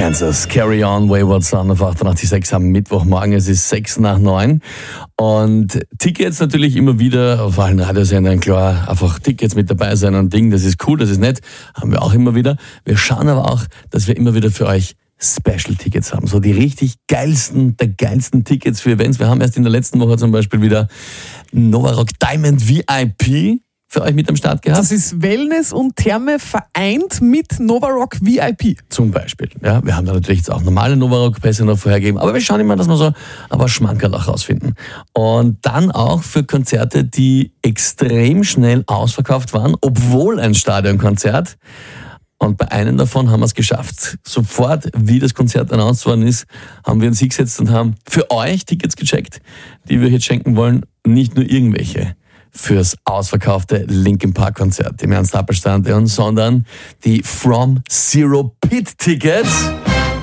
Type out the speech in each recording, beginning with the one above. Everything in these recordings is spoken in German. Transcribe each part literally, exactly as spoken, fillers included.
Kansas, Carry On, Wayward Son auf achtundachtzig Komma sechs am Mittwochmorgen. Es ist sechs nach neun. Und Tickets natürlich immer wieder auf allen Radiosendern, klar, einfach Tickets mit dabei sein und Ding, das ist cool, das ist nett, haben wir auch immer wieder. Wir schauen aber auch, dass wir immer wieder für euch Special-Tickets haben. So die richtig geilsten, der geilsten Tickets für Events. Wir haben erst in der letzten Woche zum Beispiel wieder Novarock Diamond V I P für euch mit am Start gehabt. Das ist Wellness und Therme vereint mit Novarock V I P. Zum Beispiel. Ja, wir haben da natürlich jetzt auch normale Novarock-Pässe noch vorhergegeben, aber wir schauen immer, dass wir so aber Schmankerl auch rausfinden. Und dann auch für Konzerte, die extrem schnell ausverkauft waren, obwohl ein Stadionkonzert. Und bei einem davon haben wir es geschafft. Sofort, wie das Konzert announced worden ist, haben wir uns hingesetzt und haben für euch Tickets gecheckt, die wir jetzt schenken wollen. Nicht nur irgendwelche fürs ausverkaufte Linkin Park Konzert im Ernst-Happel-Stadion, sondern die From Zero Pit Tickets.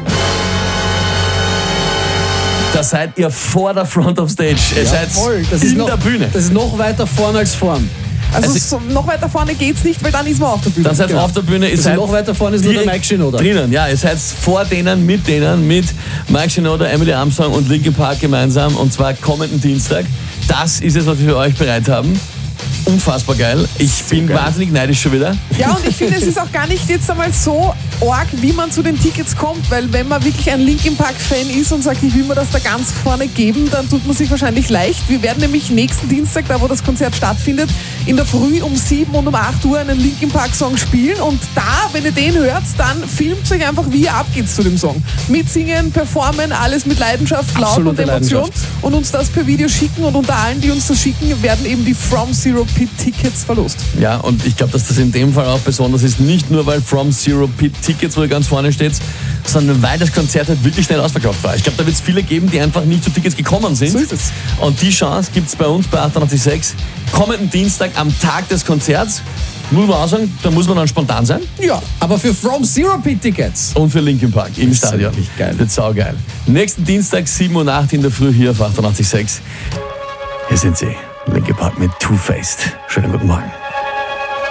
Da seid ihr vor der Front of Stage. Ihr ja, seid voll. Das in ist noch, der Bühne. Das ist noch weiter vorne als vorn. Also, Also so, noch weiter vorne geht's nicht, weil dann ist man auf der Bühne. Dann seid ihr Genau. auf der Bühne. Ihr Das seid noch weiter vorne ist nur der Mike Shinoda. Drinnen, ja. Ihr seid vor denen, mit denen, mit Mike Shinoda, Emily Armstrong und Linkin Park gemeinsam. Und zwar kommenden Dienstag. Das ist es, was wir für euch bereit haben. Unfassbar geil. Ich so bin geil. wahnsinnig neidisch schon wieder. Ja, und ich finde, es ist auch gar nicht jetzt einmal so arg, wie man zu den Tickets kommt, weil wenn man wirklich ein Linkin Park-Fan ist und sagt, ich will mir das da ganz vorne geben, dann tut man sich wahrscheinlich leicht. Wir werden nämlich nächsten Dienstag, da wo das Konzert stattfindet, in der Früh um sieben und um acht Uhr einen Linkin Park-Song spielen und da, wenn ihr den hört, dann filmt euch einfach, wie ihr abgeht zu dem Song. Mitsingen, performen, alles mit Leidenschaft, Laut Absolute und Emotion Leidenschaft. und uns das per Video schicken und unter allen, die uns das schicken, werden eben die From Zero Pit Tickets verlost. Ja, und ich glaube, dass das in dem Fall auch besonders ist, nicht nur weil From Zero Pit Tickets, wo ihr ganz vorne steht, sondern weil das Konzert halt wirklich schnell ausverkauft war. Ich glaube, da wird es viele geben, die einfach nicht zu Tickets gekommen sind. So ist es. Und die Chance gibt es bei uns bei achtundachtzig Komma sechs kommenden Dienstag am Tag des Konzerts. Muss man auch sagen, da muss man dann spontan sein. Ja, aber für From Zero Pit Tickets. Und für Linkin Park im Das ist Stadion. wirklich geil. Das wird saugeil. Nächsten Dienstag, sieben und acht in der Früh hier auf achtundachtzig Komma sechs. Hier sind sie, Linkin Park mit Two-Faced. Schönen guten Morgen.